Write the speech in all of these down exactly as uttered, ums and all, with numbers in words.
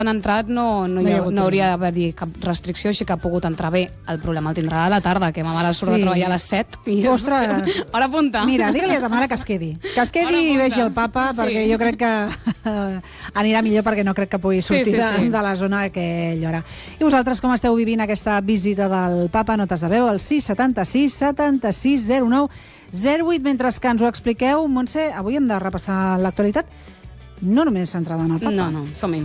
han entrat no, no, hi ha, no hauria d'haver cap restricció, així que ha pogut entrar bé. El problema el tindrà a la tarda, que ma mare surt sí. de treballar a les set. I Ostres! Hora punta. Mira, digue-li a ta mare que es quedi. Que es quedi i vegi el papa, sí. perquè jo crec que anirà millor, perquè no crec que pugui sortir sí, sí, sí. De, de la zona a aquella hora. I vosaltres com esteu vivint aquesta visita del papa? Notes de veu al sis setanta sis setanta sis zero nou zero vuit. Mentre que ens ho expliqueu, Montse, avui hem de repassar l'actualitat, no només centrada en el papa. No, no, som-hi.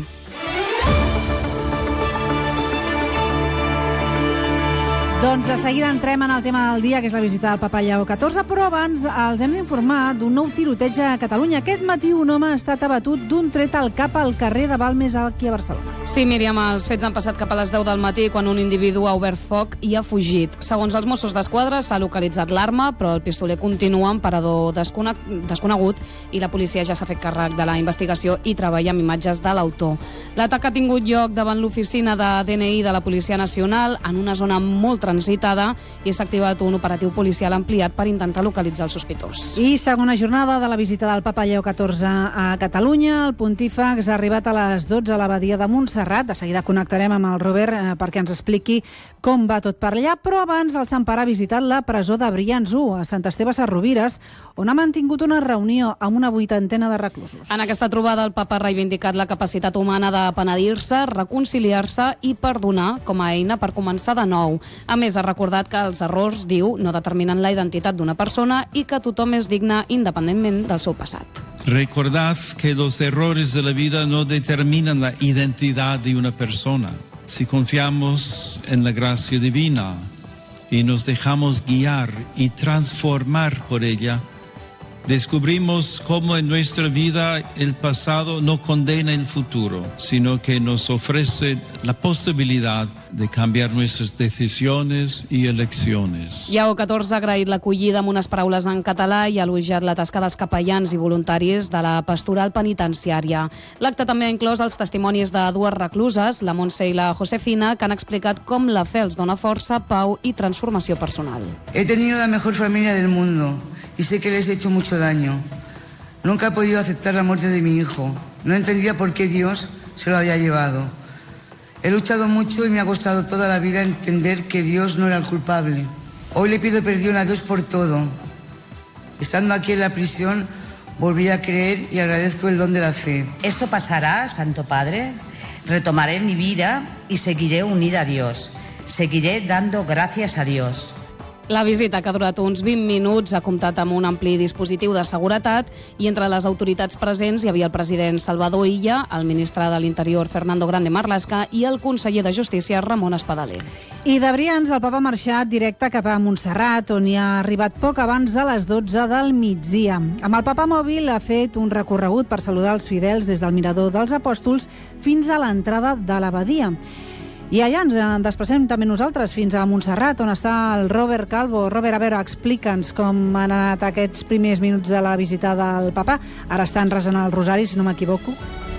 Doncs de seguida entrem en el tema del dia, que és la visita del papa Lleó catorze, però abans els hem d'informar d'un nou tiroteig a Catalunya. Aquest matí un home ha estat abatut d'un tret al cap al carrer de Balmes, aquí a Barcelona. Sí, Míriam, els fets han passat cap a les deu del matí, quan un individu ha obert foc i ha fugit. Segons els Mossos d'Esquadra, s'ha localitzat l'arma, però el pistoler continua en parador descone desconegut i la policia ja s'ha fet càrrec de la investigació i treballa amb imatges de l'autor. L'atac ha tingut lloc davant l'oficina de D N I de la Policia Nacional, en una zona molt transitada, i s'ha activat un operatiu policial ampliat per intentar localitzar el sospitós. I segona jornada de la visita del papa Lleó catorze a Catalunya. El pontífex ha arribat a les dotze a l'abadia de Montserrat. De seguida connectarem amb el Robert eh, perquè ens expliqui com va tot per allà, però abans el Sant Pare ha visitat la presó de Brians u, a Sant Esteve Sesrovires, on ha mantingut una reunió amb una vuitantena de reclusos. En aquesta trobada el papa ha reivindicat la capacitat humana de penedir-se, reconciliar-se i perdonar com a eina per començar de nou. A més, ha recordat que els errors, diu, no determinen la identitat d'una persona i que tothom és digne independentment del seu passat. Recordad que los errores de la vida no determinan la identidad de una persona. Si confiamos en la gracia divina y nos dejamos guiar y transformar por ella, descubrimos cómo en nuestra vida el pasado no condena el futuro, sino que nos ofrece la posibilidad de cambiar nuestras decisiones y elecciones. Lleó catorze ha agraït l'acollida amb unes paraules en català i ha elogiat la tasca dels capellans i voluntaris de la pastoral penitenciària. L'acte també ha inclòs els testimonis de dues recluses, la Montse i la Josefina, que han explicat com la fe els dona força, pau i transformació personal. He tenido la mejor familia del mundo y sé que les he hecho mucho daño. Nunca he podido aceptar la muerte de mi hijo. No entendía por qué Dios se lo había llevado. He luchado mucho y me ha costado toda la vida entender que Dios no era el culpable. Hoy le pido perdón a Dios por todo. Estando aquí en la prisión, volví a creer y agradezco el don de la fe. Esto pasará, Santo Padre. Retomaré mi vida y seguiré unida a Dios. Seguiré dando gracias a Dios. La visita, que ha durat uns vint minuts, ha comptat amb un ampli dispositiu de seguretat i entre les autoritats presents hi havia el president Salvador Illa, el ministre de l'Interior Fernando Grande Marlaska i el conseller de Justícia Ramon Espadaler. I de Brians el papa ha marxat directe cap a Montserrat, on hi ha arribat poc abans de les dotze del migdia. Amb el papa mòbil ha fet un recorregut per saludar els fidels des del mirador dels Apòstols fins a l'entrada de l'abadia. I allà ens en desplacem també nosaltres fins a Montserrat, on està el Robert Calvo. Robert, a veure, explica'ns com han anat aquests primers minuts de la visita del papa. Ara estan resant el rosari, si no m'equivoco.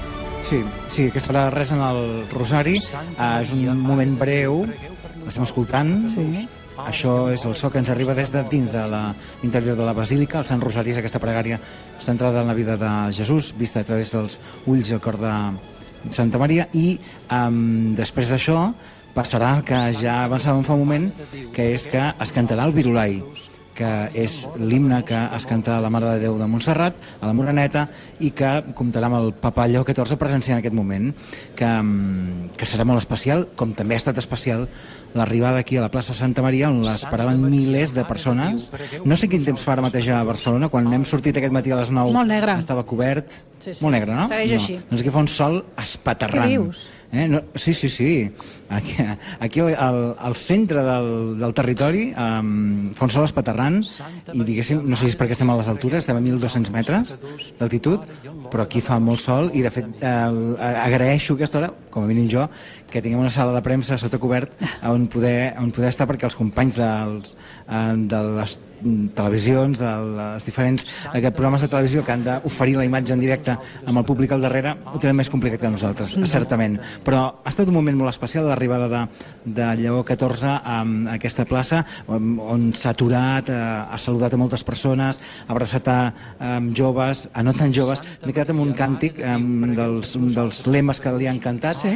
Sí, sí, aquesta hora resen el rosari. Uh, és un moment breu, l'estem escoltant. Sí. Això és el so que ens arriba des de dins de l'interior de la Basílica. El Sant Rosari és aquesta pregària centrada en la vida de Jesús, vista a través dels ulls i el cor de Santa Maria, i um, després d'això passarà el que ja avançàvem fa un moment, que és que es cantarà el Virulai, que és l'himne que es canta a la Mare de Déu de Montserrat, a la Moreneta, i que comptarà amb el papa Lleó catorze presenciant aquest moment, que, que serà molt especial, com també ha estat especial l'arribada aquí a la plaça Santa Maria, on l'esperaven milers de persones. No sé quin temps fa ara mateix a Barcelona, quan hem sortit aquest matí a les nou molt negre. Estava cobert. Sí, sí. Molt negre, no? Segueix no. així. Doncs aquí fa un sol espaterrant. Què dius? Eh? No, sí, sí, sí. Aquí, aquí al, al centre del, del territori um, fa un sol espaterrant i diguéssim, no sé si és perquè estem a les altures, estem a mil dos-cents metres d'altitud, però aquí fa molt sol i de fet eh, agraeixo aquesta hora, com a mínim jo, que tinguem una sala de premsa sota cobert on poder, on poder estar, perquè els companys dels, eh, de les televisions, de les diferents aquests programes de televisió que han d'oferir la imatge en directe amb el públic al darrere, ho tenen més complicat que nosaltres, certament. Però ha estat un moment molt especial l'arribada de, de Lleó catorze a aquesta plaça, on s'ha aturat, ha saludat a moltes persones, ha abraçat a, a joves, a no tan joves. M'he quedat amb un càntic, amb dels, dels lemes que li han cantat,